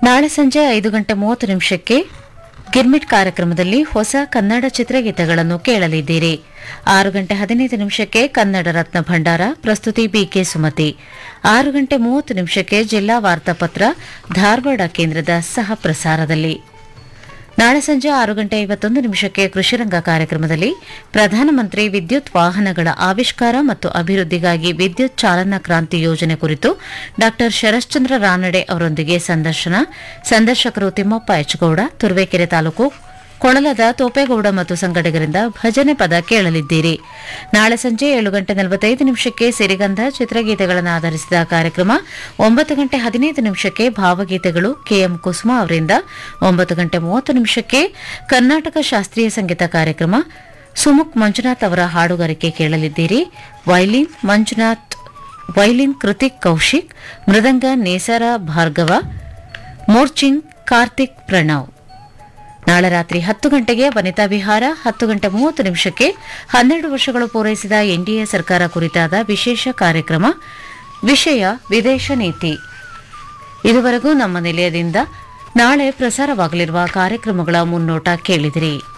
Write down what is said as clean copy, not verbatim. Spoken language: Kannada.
ನಾಳೆ ಸಂಜೆ 5:30 ಗಿರ್ಮಿಟ್ ಕಾರ್ಯಕ್ರಮದಲ್ಲಿ ಹೊಸ ಕನ್ನಡ ಚಿತ್ರಗೀತೆಗಳನ್ನು ಕೇಳಲಿದ್ದೀರಿ. 6:15 ಕನ್ನಡ ರತ್ನ ಭಂಡಾರ, ಪ್ರಸ್ತುತಿ ಬಿಕೆ ಸುಮತಿ. 6:30 ಜಿಲ್ಲಾ ವಾರ್ತಾಪತ್ರ ಧಾರವಾಡ ಕೇಂದ್ರದ ಸಹ ಪ್ರಸಾರದಲ್ಲಿ. ನಾಳೆ ಸಂಜೆ 6:51 ಕೃಷಿರಂಗ ಕಾರ್ಯಕ್ರಮದಲ್ಲಿ ಪ್ರಧಾನಮಂತ್ರಿ ವಿದ್ಯುತ್ ವಾಹನಗಳ ಆವಿಷ್ಕಾರ ಮತ್ತು ಅಭಿವೃದ್ಧಿಗಾಗಿ ವಿದ್ಯುತ್ ಚಾಲನಾ ಕ್ರಾಂತಿ ಯೋಜನೆ ಕುರಿತು ಡಾ ಶರಶ್ಚಂದ್ರ ರಾನಡೆ ಅವರೊಂದಿಗೆ ಸಂದರ್ಶಕರು ತಿಮ್ಮಪ್ಪ ಎಚ್ಗೌಡ, ತುರುವೇಕೆರೆ ತಾಲೂಕು ಕೊಳಲದ ತೋಪೇಗೌಡ ಮತ್ತು ಸಂಗಡಿಗರಿಂದ ಭಜನೆ ಪದ ಕೇಳಲಿದ್ದೀರಿ. ನಾಳೆ ಸಂಜೆ 7:45 ಸಿರಿಗಂಧ ಚಿತ್ರಗೀತೆಗಳನ್ನು ಆಧರಿಸಿದ ಕಾರ್ಯಕ್ರಮ. 9:15 ಭಾವಗೀತೆಗಳು ಕೆಎಂ ಕುಸುಮ ಅವರಿಂದ. 9:30 ಕರ್ನಾಟಕ ಶಾಸ್ತ್ರೀಯ ಸಂಗೀತ ಕಾರ್ಯಕ್ರಮ. ಸುಮುಕ್ ಮಂಜುನಾಥ್ ಅವರ ಹಾಡುಗಾರಿಕೆ ಕೇಳಲಿದ್ದೀರಿ. ವೈಲಿನ್ ಕೃತಿಕ್ ಕೌಶಿಕ್, ಮೃದಂಗ ನೇಸರ ಭಾರ್ಗವ, ಮೋರ್ಚಿಂಗ್ ಕಾರ್ತಿಕ್ ಪ್ರಣವ್. ನಾಳೆ ರಾತ್ರಿ 10 ಗಂಟೆಗೆ ವನಿತಾ ವಿಹಾರ. 10:30 12 ವರ್ಷಗಳು ಪೂರೈಸಿದ ಎನ್ಡಿಎ ಸರ್ಕಾರ ಕುರಿತಾದ ವಿಶೇಷ ಕಾರ್ಯಕ್ರಮ. ವಿಷಯ ವಿದೇಶ ನೀತಿ. ಇದುವರೆಗೂ ನಮ್ಮ ನಿಲಯದಿಂದ ನಾಳೆ ಪ್ರಸಾರವಾಗಲಿರುವ ಕಾರ್ಯಕ್ರಮಗಳ ಮುನ್ನೋಟ ಕೇಳಿದಿರಿ.